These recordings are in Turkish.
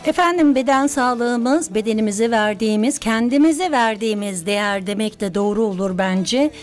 Efendim beden sağlığımız, bedenimize verdiğimiz, kendimize verdiğimiz değer demek de doğru olur bence.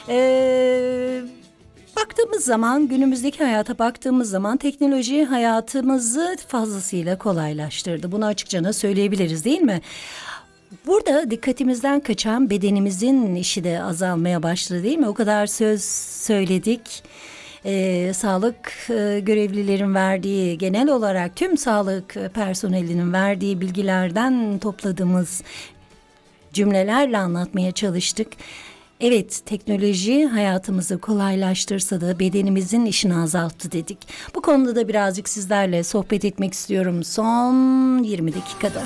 Baktığımız zaman, günümüzdeki hayata baktığımız zaman teknoloji hayatımızı fazlasıyla kolaylaştırdı. Bunu açıkça söyleyebiliriz, değil mi? Burada dikkatimizden kaçan bedenimizin işi de azalmaya başladı, değil mi? O kadar söz söyledik. Sağlık görevlilerin verdiği, genel olarak tüm sağlık personelinin verdiği bilgilerden topladığımız cümlelerle anlatmaya çalıştık. Evet, teknoloji hayatımızı kolaylaştırsa da bedenimizin işini azalttı dedik. Bu konuda da birazcık sizlerle sohbet etmek istiyorum son 20 dakikada.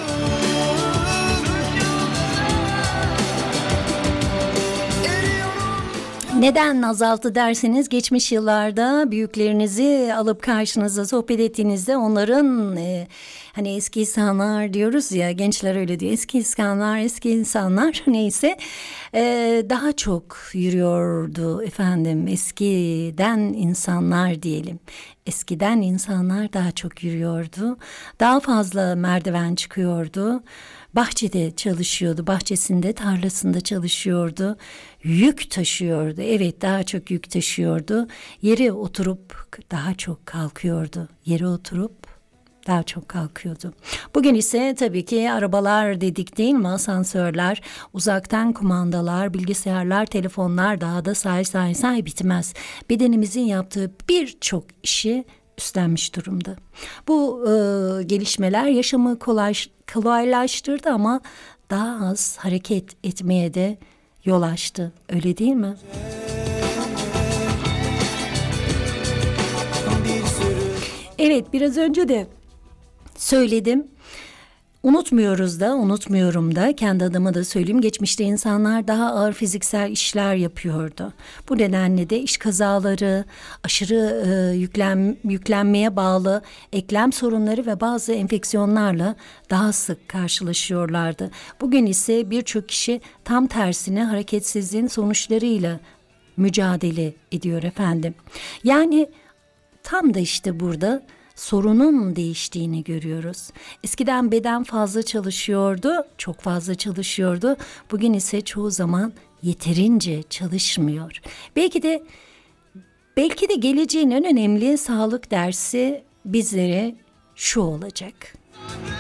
Neden azalttı derseniz, geçmiş yıllarda büyüklerinizi alıp karşınıza sohbet ettiğinizde onların hani eski insanlar diyoruz ya, gençler öyle diyor, eski insanlar neyse daha çok yürüyordu efendim, eskiden insanlar diyelim. Eskiden insanlar daha çok yürüyordu, daha fazla merdiven çıkıyordu. Bahçede çalışıyordu, bahçesinde, tarlasında çalışıyordu, yük taşıyordu. Evet, daha çok yük taşıyordu. Yere oturup daha çok kalkıyordu. Yere oturup daha çok kalkıyordu. Bugün ise tabii ki arabalar dedik, değil mi? Asansörler, uzaktan kumandalar, bilgisayarlar, telefonlar, daha da say bitmez. Bedenimizin yaptığı birçok işi üstlenmiş durumda. Bu gelişmeler yaşamı kolaylaştırdı ama daha az hareket etmeye de yol açtı. Öyle değil mi? Evet, biraz önce de söyledim. Unutmuyorum da, kendi adıma da söyleyeyim. Geçmişte insanlar daha ağır fiziksel işler yapıyordu. Bu nedenle de iş kazaları, aşırı yüklenmeye bağlı eklem sorunları ve bazı enfeksiyonlarla daha sık karşılaşıyorlardı. Bugün ise birçok kişi tam tersine hareketsizliğin sonuçlarıyla mücadele ediyor efendim. Yani tam da işte burada sorunun değiştiğini görüyoruz. Eskiden beden fazla çalışıyordu, çok fazla çalışıyordu. Bugün ise çoğu zaman yeterince çalışmıyor. Belki de geleceğin en önemli sağlık dersi bizlere şu olacak: